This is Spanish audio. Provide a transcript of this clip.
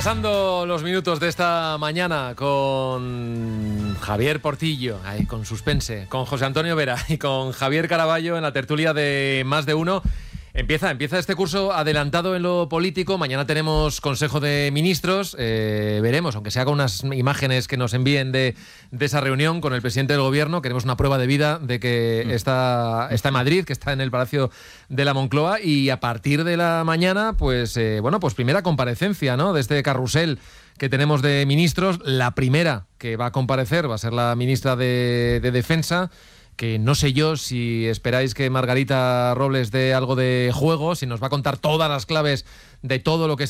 Repasando los minutos de esta mañana con Javier Portillo, con suspense, con José Antonio Vera y con Javier Caraballo en la tertulia de Más de Uno. Empieza este curso adelantado en lo político. Mañana tenemos Consejo de Ministros. Veremos, aunque sea con unas imágenes que nos envíen de esa reunión con el presidente del Gobierno. Queremos una prueba de vida de que está en Madrid, que está en el Palacio de la Moncloa. Y a partir de la mañana, pues primera comparecencia, ¿no?, de este carrusel que tenemos de ministros. La primera que va a comparecer va a ser la ministra de Defensa, que no sé yo si esperáis que Margarita Robles dé algo de juego, si nos va a contar todas las claves de todo lo que